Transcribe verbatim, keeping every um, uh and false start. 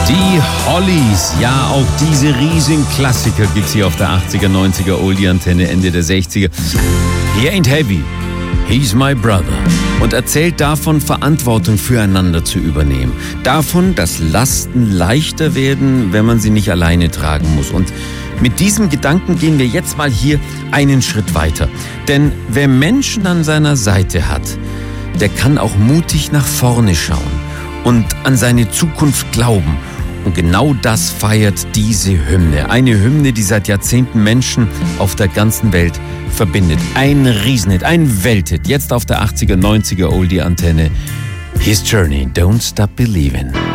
Die Hollies, ja, auch diese riesigen Klassiker gibt's hier auf der achtziger, neunziger Oldie-Antenne Ende der sechziger. He ain't heavy, he's my brother. Und erzählt davon, Verantwortung füreinander zu übernehmen. Davon, dass Lasten leichter werden, wenn man sie nicht alleine tragen muss. Und mit diesem Gedanken gehen wir jetzt mal hier einen Schritt weiter. Denn wer Menschen an seiner Seite hat, der kann auch mutig nach vorne schauen und an seine Zukunft glauben. Und genau das feiert diese Hymne. Eine Hymne, die seit Jahrzehnten Menschen auf der ganzen Welt verbindet. Ein Riesenhit, ein Welthit. Jetzt auf der achtziger, neunziger Oldie-Antenne. His Journey, Don't Stop Believin'.